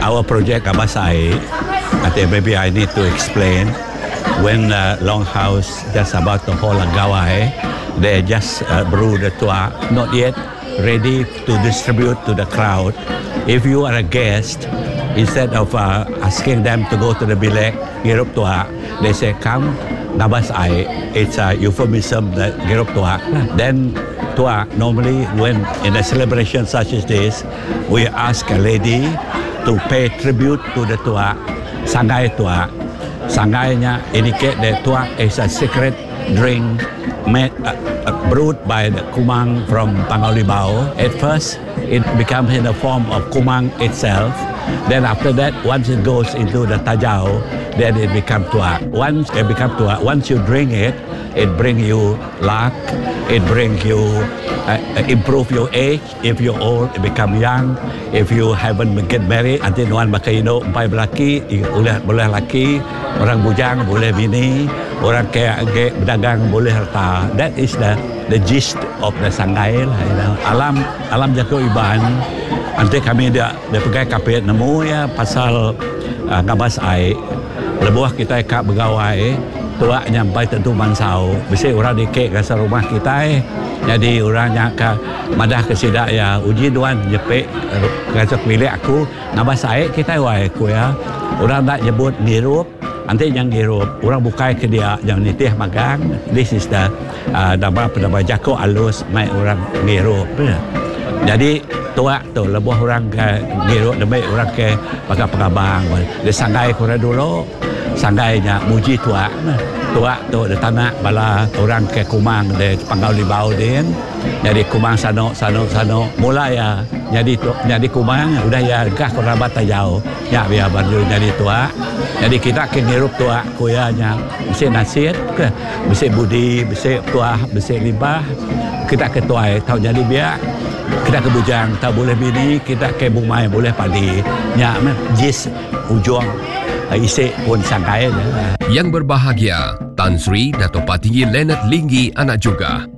Our project Abasai, I think maybe I need to explain. When Longhouse just about to hold a gawai, they just brew the tua, not yet ready to distribute to the crowd. If you are a guest, instead of asking them to go to the bilek, girup tua, they say, come, Nabasai. It's a euphemism, that girup tua. Then tua, normally when in a celebration such as this, we ask a lady to pay tribute to the tua, sangai tua. Sangainya indicate that tua is a secret drink made, brewed by the kumang from Pangaulibao. At first, it becomes in the form of kumang itself. Then after that, once it goes into the tajau, then it becomes tua. Once it becomes tua, once you drink it, it brings you luck. It brings you improve your age. If you're old, it become young. If you haven't get married, nanti nuan makaino umpai belaki, boleh laki, orang bujang boleh bini, orang kaya berdagang boleh harta. That is the gist of the sangai lah. You know. Alam jago iban. Nanti kami dia pegai kapit nemu ya pasal ngabas ai. Lebuah kita kak begawai. Tua nyampai tentu mansau. Bisa orang dikek ke rumah kita. Jadi orangnya ke madah ke sidak ya uji duan jepek kasut milik aku ngabas ai kita wai aku ya. Orang tak nyebut ngirup. Nanti yang ngirup. Orang bukai ke dia yang nitih magang. This is the nama jako alus mai orang ngirup. Jadi tua tu lebuh orang ke ngirup demi orang ke pakai pengabang. Dia sangai kurang dulu. Sangainya muji tua tu de tanah bala orang ke kumang de Pangaulibao din. Jadi kumang sano mulai ya jadi kumang udah ya gah kerabat tajau ya biar baru jadi tua. Jadi kita ke ngirup tua kuyanya mesti nasihat ke mesti budi mesti tua mesti libah kita ke tua tahu jadi biar kita ke bujang tak boleh bini kita ke bumai boleh padi nya jis ujung isi pun sangkai. Yang berbahagia, Tan Sri Dato' Patinggi Leonard Linggi anak juga